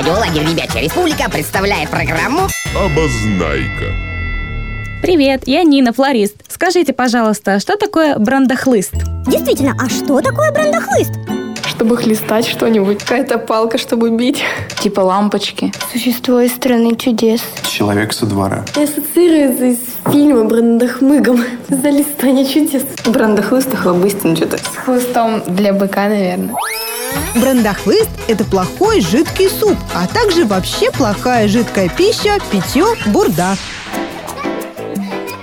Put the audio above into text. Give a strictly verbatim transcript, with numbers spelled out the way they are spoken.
Радиолагерь «Ребячья республика» представляет программу «Обознайка». Привет, я Нина, флорист. Скажите, пожалуйста, что такое брандахлыст? Действительно, а что такое брандахлыст? Чтобы хлестать что-нибудь. Какая-то палка, чтобы бить. Типа лампочки. Существо из страны чудес. Человек со двора. Ассоциируется из фильма «Брандахмыгом». За листание чудес. Брандахлыст и хлобыстин что-то. С хлыстом для быка, наверное. Брандахлыст – это плохой жидкий суп, а также вообще плохая жидкая пища, питье, бурда.